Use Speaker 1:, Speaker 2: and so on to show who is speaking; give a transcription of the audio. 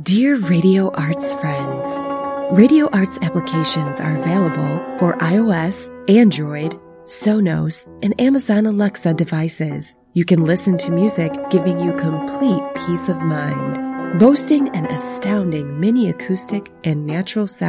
Speaker 1: Dear Radio Arts friends, Radio Arts applications are available for iOS, Android, Sonos, and Amazon Alexa devices. You can listen to music giving you complete peace of mind. Boasting an astounding mini acoustic and natural sound